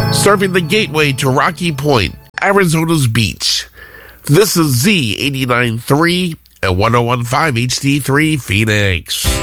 serving the gateway to Rocky Point, Arizona's beach. This is Z89.3 and 101.5 HD3 Phoenix.